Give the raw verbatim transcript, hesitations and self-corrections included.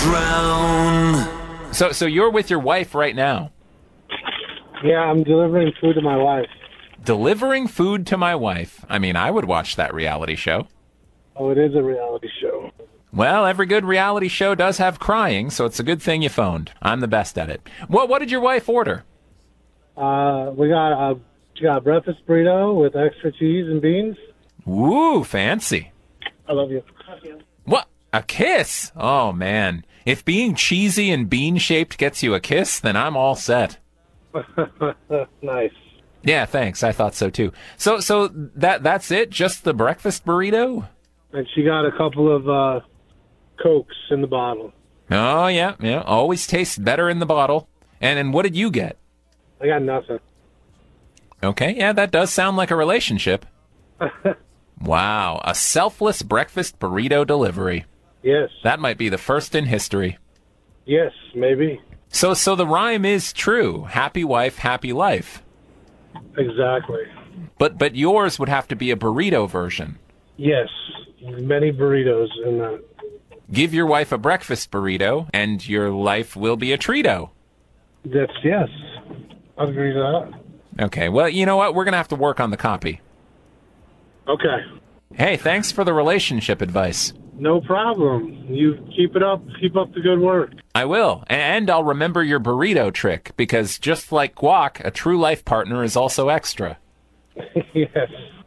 drown. So, so you're with your wife right now. Yeah, I'm delivering food to my wife. Delivering food to my wife. I mean, I would watch that reality show. Oh, it is a reality show. Well, every good reality show does have crying, so it's a good thing you phoned. I'm the best at it. What What did your wife order? Uh, we got a, she got a breakfast burrito with extra cheese and beans. Ooh, fancy. I love you. Love you. What? A kiss? Oh, man. If being cheesy and bean-shaped gets you a kiss, then I'm all set. Nice. Yeah, thanks. I thought so, too. So so that that's it? Just the breakfast burrito? And she got a couple of uh, Cokes in the bottle. Oh, yeah, yeah. Always tastes better in the bottle. And, and what did you get? I got nothing. Okay, yeah, that does sound like a relationship. Wow, a selfless breakfast burrito delivery. Yes. That might be the first in history. Yes, maybe. So so the rhyme is true. Happy wife, happy life. Exactly. But but yours would have to be a burrito version. Yes. Many burritos in that. Give your wife a breakfast burrito, and your life will be a treato. That's, yes. I agree to that. Okay, well, you know what? We're going to have to work on the copy. Okay. Hey, thanks for the relationship advice. No problem. You keep it up. Keep up the good work. I will. And I'll remember your burrito trick, because just like guac, a true life partner is also extra. Yes.